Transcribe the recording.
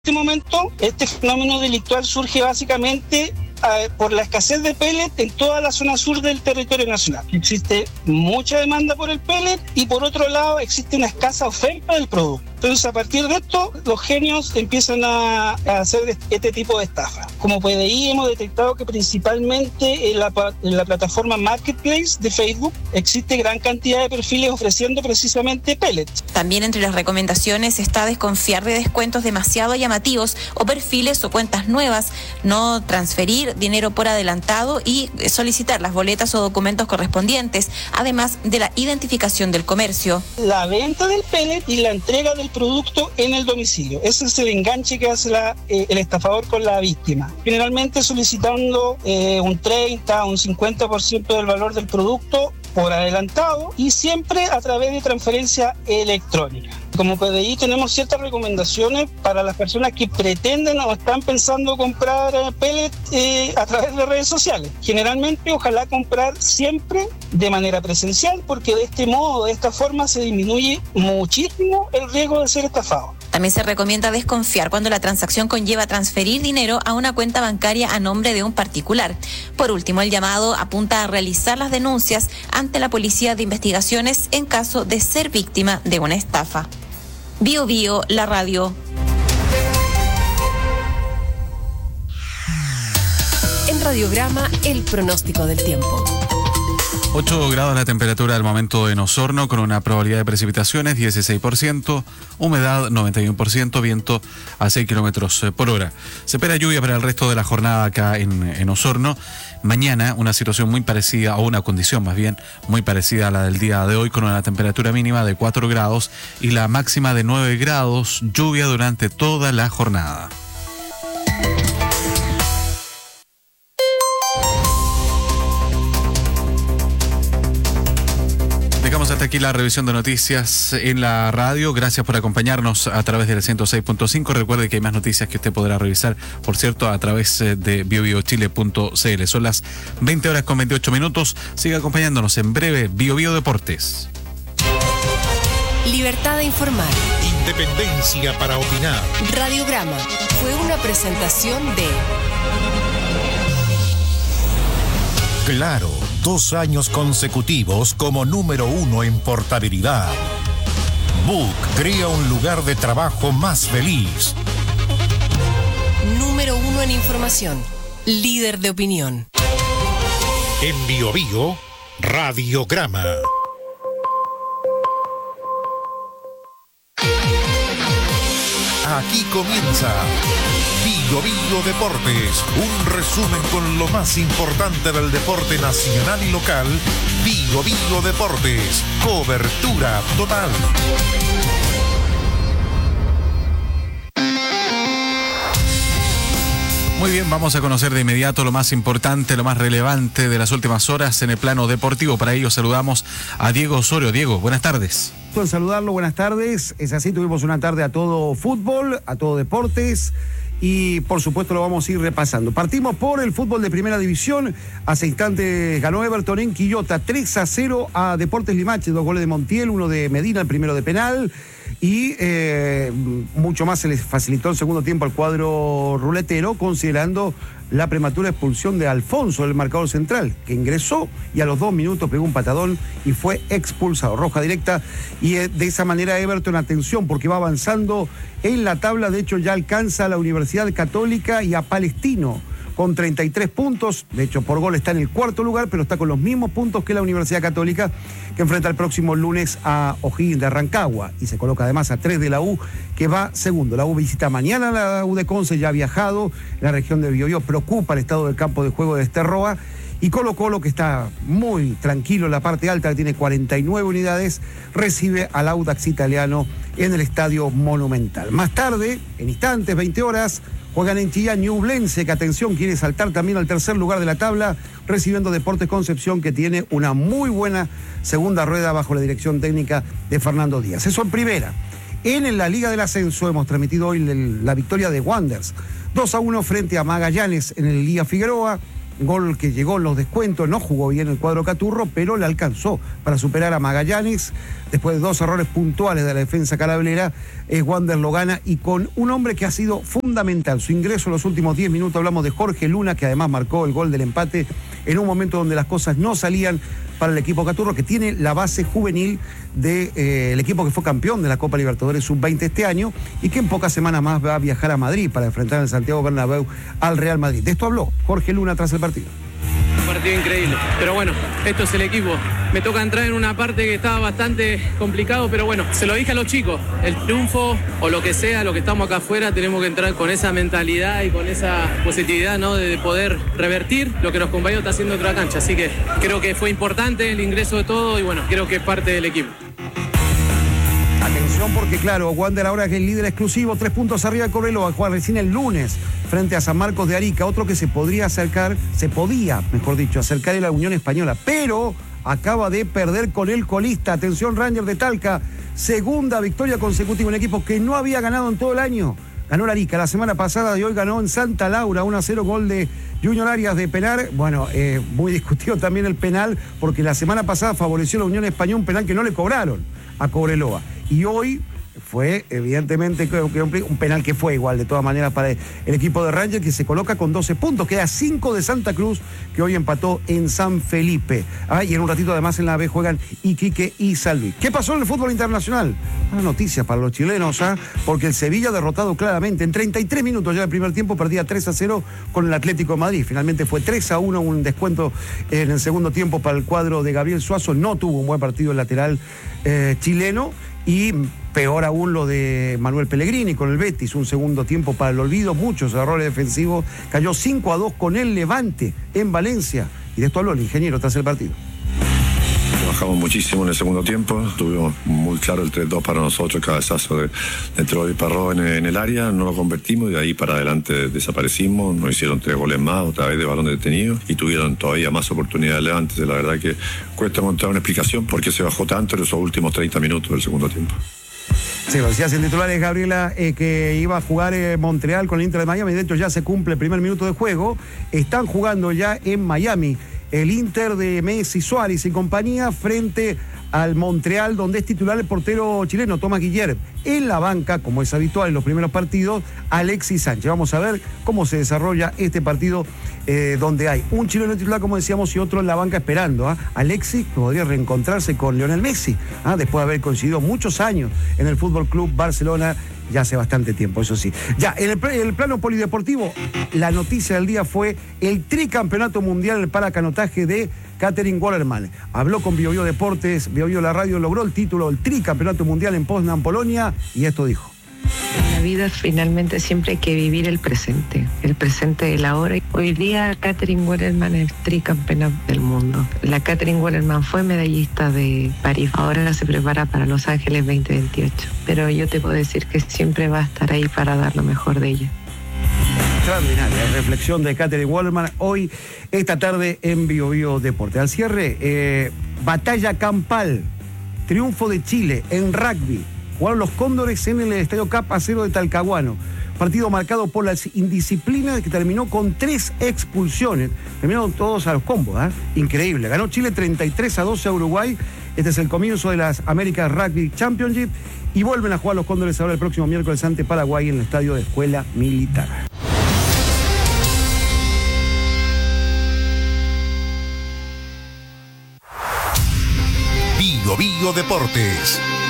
este momento, este fenómeno delictual surge básicamente por la escasez de pellet en toda la zona sur del territorio nacional. Existe mucha demanda por el pellet y por otro lado existe una escasa oferta del producto. Entonces, a partir de esto, los genios empiezan a hacer este tipo de estafa. Como PDI hemos detectado que principalmente en la plataforma Marketplace de Facebook existe gran cantidad de perfiles ofreciendo precisamente pellets. También entre las recomendaciones está desconfiar de descuentos demasiado llamativos o perfiles o cuentas nuevas, no transferir dinero por adelantado y solicitar las boletas o documentos correspondientes, además de la identificación del comercio. La venta del pellet y la entrega del producto en el domicilio. Ese es el enganche que hace el estafador con la víctima. Generalmente solicitando un 30 o un 50% del valor del producto por adelantado y siempre a través de transferencia electrónica. Como PDI tenemos ciertas recomendaciones para las personas que pretenden o están pensando comprar pellet a través de redes sociales. Generalmente, ojalá comprar siempre de manera presencial, porque de este modo, de esta forma, se disminuye muchísimo el riesgo de ser estafado. También se recomienda desconfiar cuando la transacción conlleva transferir dinero a una cuenta bancaria a nombre de un particular. Por último, el llamado apunta a realizar las denuncias ante la Policía de Investigaciones en caso de ser víctima de una estafa. Bio Bio, la radio. En Radiograma, el pronóstico del tiempo. 8 grados la temperatura del momento en Osorno, con una probabilidad de precipitaciones 16%, humedad 91%, viento a 6 kilómetros por hora. Se espera lluvia para el resto de la jornada acá en Osorno. Mañana una situación muy parecida, o una condición más bien, muy parecida a la del día de hoy, con una temperatura mínima de 4 grados y la máxima de 9 grados, lluvia durante toda la jornada. Dejamos hasta aquí la revisión de noticias en la radio. Gracias por acompañarnos a través del 106.5. Recuerde que hay más noticias que usted podrá revisar, por cierto, a través de biobiochile.cl. Son las 20 horas con 28 minutos. Siga acompañándonos en breve. Bio Bio Deportes. Libertad de informar. Independencia para opinar. Radiograma fue una presentación de Claro, 2 años consecutivos como número 1 en portabilidad. Book crea un lugar de trabajo más feliz. Número 1 en información. Líder de opinión. En Bio Bio, Radiograma. Aquí comienza Bio Bio Deportes, un resumen con lo más importante del deporte nacional y local. Bio Bio Deportes, cobertura total. Muy bien, vamos a conocer de inmediato lo más importante, lo más relevante de las últimas horas en el plano deportivo. Para ello saludamos a Diego Osorio. Diego, buenas tardes. En saludarlo, buenas tardes. Es así, tuvimos una tarde a todo fútbol, a todo deportes y por supuesto lo vamos a ir repasando. Partimos por el fútbol de primera división. Hace instantes ganó Everton en Quillota 3-0 a Deportes Limache, 2 goles de Montiel, 1 de Medina, el primero de penal. Y mucho más se les facilitó el segundo tiempo al cuadro ruletero, considerando la prematura expulsión de Alfonso, el marcador central, que ingresó y a los 2 minutos pegó un patadón y fue expulsado. Roja directa, y de esa manera Everton, atención, porque va avanzando en la tabla. De hecho, ya alcanza a la Universidad Católica y a Palestino con 33 puntos. De hecho, por gol está en el 4º lugar, pero está con los mismos puntos que la Universidad Católica, que enfrenta el próximo lunes a O'Higgins de Rancagua, y se coloca además a 3 de la U, que va segundo. La U visita mañana la U de Conce, ya ha viajado en la región de Biobío. Preocupa el estado del campo de juego de Esterroa. Y Colo-Colo, que está muy tranquilo en la parte alta, que tiene 49 unidades, recibe al Audax Italiano en el Estadio Monumental. Más tarde, en instantes, 20 horas, juegan en Chillán Ñublense, que atención, quiere saltar también al 3er lugar de la tabla, recibiendo Deportes Concepción, que tiene una muy buena segunda rueda bajo la dirección técnica de Fernando Díaz. Eso en primera. En la Liga del Ascenso hemos transmitido hoy la victoria de Wanderers, 2-1 frente a Magallanes en el Liga Figueroa. gol que llegó en los descuentos, no jugó bien el cuadro caturro, pero le alcanzó para superar a Magallanes. Después de 2 errores puntuales de la defensa calabrera, Wander lo gana y con un hombre que ha sido fundamental. Su ingreso en los últimos 10 minutos, hablamos de Jorge Luna, que además marcó el gol del empate en un momento donde las cosas no salían para el equipo caturro, que tiene la base juvenil del equipo que fue campeón de la Copa Libertadores Sub-20 este año y que en pocas semanas más va a viajar a Madrid para enfrentar en Santiago Bernabéu al Real Madrid. De esto habló Jorge Luna tras el partido. Un partido increíble, pero bueno, esto es el equipo. Me toca entrar en una parte que estaba bastante complicado, pero bueno, se lo dije a los chicos, el triunfo o lo que sea, lo que estamos acá afuera, tenemos que entrar con esa mentalidad y con esa positividad, ¿no? De poder revertir lo que los compañeros están haciendo en otra cancha, así que creo que fue importante el ingreso de todo y bueno, creo que es parte del equipo. Atención porque claro, Wander ahora que es el líder exclusivo, 3 puntos arriba de Cobreloa, va a jugar recién el lunes frente a San Marcos de Arica, otro que se podía acercar a la Unión Española, pero acaba de perder con el colista. Atención, Rangers de Talca, segunda victoria consecutiva, un equipo que no había ganado en todo el año. Ganó el Arica la semana pasada y hoy ganó en Santa Laura, 1-0, gol de Junior Arias de penal. Bueno, muy discutido también el penal, porque la semana pasada favoreció a la Unión Española un penal que no le cobraron a Cobreloa. Y hoy fue, evidentemente, un penal que fue igual, de todas maneras, para el equipo de Rangers, que se coloca con 12 puntos. Queda 5 de Santa Cruz, que hoy empató en San Felipe. Y en un ratito, además, en la B juegan Iquique y San Luis. ¿Qué pasó en el fútbol internacional? Una noticia para los chilenos, porque el Sevilla derrotado claramente. En 33 minutos ya del primer tiempo perdía 3-0 con el Atlético de Madrid. Finalmente fue 3-1, un descuento en el segundo tiempo para el cuadro de Gabriel Suazo. No tuvo un buen partido el lateral chileno. Y peor aún lo de Manuel Pellegrini con el Betis, un segundo tiempo para el olvido, muchos errores defensivos, cayó 5-2 con el Levante en Valencia, y de esto habló el ingeniero tras el partido. Bajamos muchísimo en el segundo tiempo, tuvimos muy claro el 3-2 para nosotros, el cabezazo de Troy Parró en el área, no lo convertimos y de ahí para adelante desaparecimos, nos hicieron 3 goles más, otra vez de balón detenido y tuvieron todavía más oportunidades Levante. La verdad que cuesta encontrar una explicación por qué se bajó tanto en esos últimos 30 minutos del segundo tiempo. Sí, decías el titular es Gabriela, que iba a jugar Montreal con el Inter de Miami. De hecho ya se cumple el primer minuto de juego, están jugando ya en Miami el Inter de Messi, Suárez y compañía frente al Montreal, donde es titular el portero chileno Tomás Guillermo. En la banca, como es habitual en los primeros partidos, Alexis Sánchez. Vamos a ver cómo se desarrolla este partido, donde hay un chileno titular, como decíamos, y otro en la banca esperando. Alexis podría reencontrarse con Lionel Messi, después de haber coincidido muchos años en el Fútbol Club Barcelona, ya hace bastante tiempo, eso sí. Ya, en el plano polideportivo, la noticia del día fue el tricampeonato mundial en el paracanotaje de Katherine Waterman. Habló con BioBio Deportes, BioBio La Radio, logró el título del tricampeonato mundial en Poznan, Polonia, y esto dijo. En la vida finalmente siempre hay que vivir el presente de la hora. Hoy día Katherine Waterman es tricampeona del mundo. La Katherine Waterman fue medallista de París, ahora se prepara para Los Ángeles 2028. Pero yo te puedo decir que siempre va a estar ahí para dar lo mejor de ella. Extraordinaria reflexión de Katherine Waterman hoy, esta tarde en BioBio Deporte. Al cierre, batalla campal, triunfo de Chile en rugby. Jugaron los Cóndores en el Estadio Cap Acero de Talcahuano. Partido marcado por las indisciplinas que terminó con 3 expulsiones. Terminaron todos a los combos, increíble. Ganó Chile 33-12 a Uruguay. Este es el comienzo de las American Rugby Championship. Y vuelven a jugar los Cóndores ahora el próximo miércoles ante Paraguay en el Estadio de Escuela Militar. BioBio Deportes.